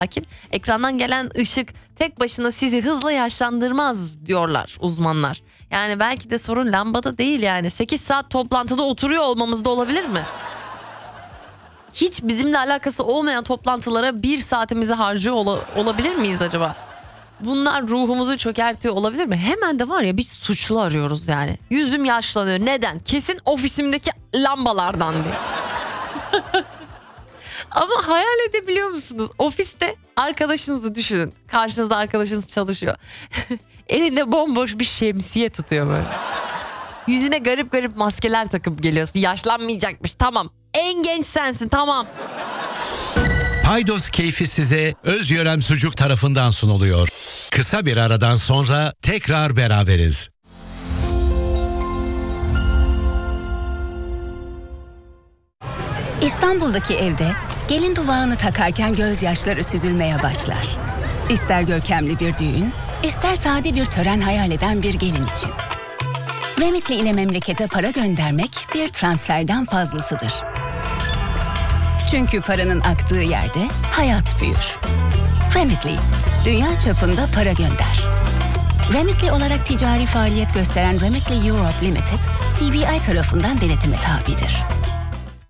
sakin. Ekrandan gelen ışık tek başına sizi hızla yaşlandırmaz diyorlar uzmanlar. Yani belki de sorun lambada değil yani. 8 saat toplantıda oturuyor olmamızda olabilir mi? Hiç bizimle alakası olmayan toplantılara 1 saatimizi harcıyor olabilir miyiz acaba? Bunlar ruhumuzu çökertiyor olabilir mi? Hemen de var ya bir suçlu arıyoruz yani. Yüzüm yaşlanıyor. Neden? Kesin ofisimdeki lambalardan diye. Ama hayal edebiliyor musunuz? Ofiste arkadaşınızı düşünün. Karşınızda arkadaşınız çalışıyor. Elinde bomboş bir şemsiye tutuyor böyle. Yüzüne garip garip maskeler takıp geliyorsun. Yaşlanmayacakmış, tamam. En genç sensin, tamam. Paydos keyfi size Özyörem Sucuk tarafından sunuluyor. Kısa bir aradan sonra tekrar beraberiz. İstanbul'daki evde gelin duvağını takarken gözyaşları süzülmeye başlar. İster görkemli bir düğün, ister sade bir tören hayal eden bir gelin için. Remitly ile memlekete para göndermek bir transferden fazlasıdır. Çünkü paranın aktığı yerde hayat büyür. Remitly, dünya çapında para gönder. Remitly olarak ticari faaliyet gösteren Remitly Europe Limited, CBI tarafından denetime tabidir.